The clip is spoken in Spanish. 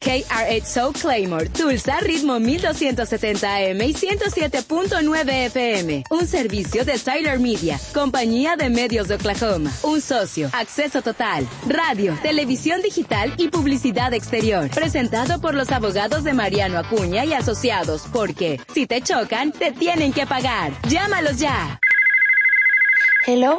KRXO Claymore, Tulsa, ritmo 1270 AM y 107.9 FM. Un servicio de Tyler Media, compañía de medios de Oklahoma. Un socio, acceso total, radio, televisión digital y publicidad exterior. Presentado por los abogados de Mariano Acuña y Asociados, porque si te chocan, te tienen que pagar. Llámalos ya. Hello,